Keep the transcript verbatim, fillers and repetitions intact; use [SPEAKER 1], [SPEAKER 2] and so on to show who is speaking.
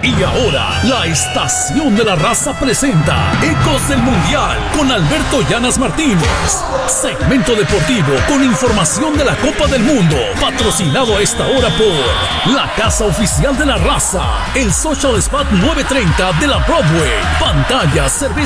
[SPEAKER 1] Y ahora, la Estación de la Raza presenta Ecos del Mundial con Alberto Llanas Martínez. Segmento deportivo con información de la Copa del Mundo. Patrocinado a esta hora por la Casa Oficial de la Raza, el Social Spot nueve treinta de la Broadway. Pantalla, cerveza